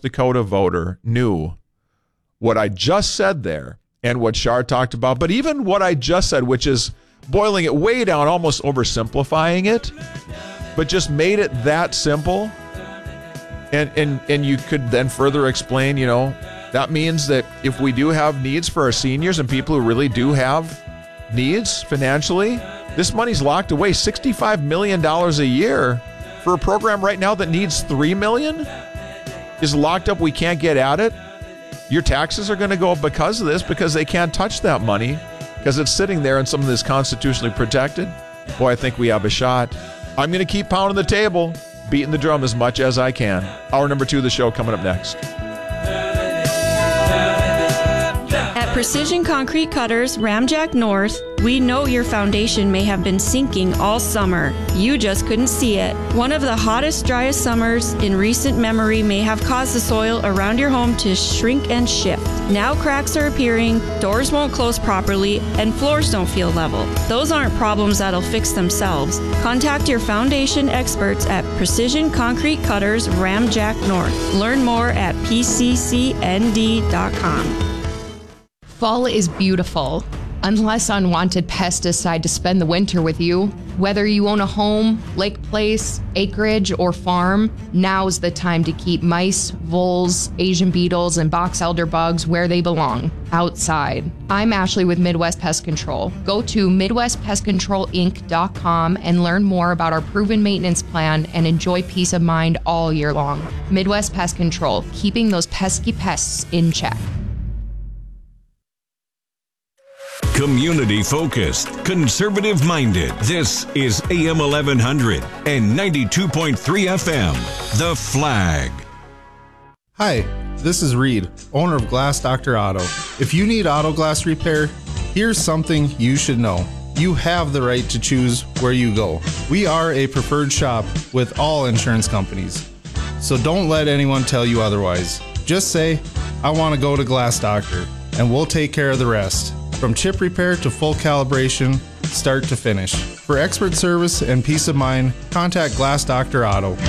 North Dakota voter knew what I just said there and what Shar talked about, but even what I just said, which is boiling it way down, almost oversimplifying it, but just made it that simple. And you could then further explain, that means that if we do have needs for our seniors and people who really do have needs financially, this money's locked away. $65 million a year for a program right now that needs $3 million is locked up. We can't get at it. Your taxes are going to go up because of this, because they can't touch that money because it's sitting there and something that's constitutionally protected. Boy, I think we have a shot. I'm going to keep pounding the table, beating the drum as much as I can. Hour number 2 of the show coming up next. At Precision Concrete Cutters, Ramjack North, we know your foundation may have been sinking all summer. You just couldn't see it. One of the hottest, driest summers in recent memory may have caused the soil around your home to shrink and shift. Now cracks are appearing, doors won't close properly, and floors don't feel level. Those aren't problems that'll fix themselves. Contact your foundation experts at Precision Concrete Cutters, Ramjack North. Learn more at pccnd.com. Fall is beautiful, unless unwanted pests decide to spend the winter with you. Whether you own a home, lake place, acreage, or farm, now's the time to keep mice, voles, Asian beetles, and box elder bugs where they belong, outside. I'm Ashley with Midwest Pest Control. Go to MidwestPestControlInc.com and learn more about our proven maintenance plan and enjoy peace of mind all year long. Midwest Pest Control, keeping those pesky pests in check. Community focused, conservative minded. This is AM 1100 and 92.3 FM. The Flag. Hi, this is Reed, owner of Glass Dr. Auto. If you need auto glass repair, here's something you should know. You have the right to choose where you go. We are a preferred shop with all insurance companies. So don't let anyone tell you otherwise. Just say, I want to go to Glass Doctor, and we'll take care of the rest. From chip repair to full calibration, start to finish. For expert service and peace of mind, contact Glass Dr. Auto.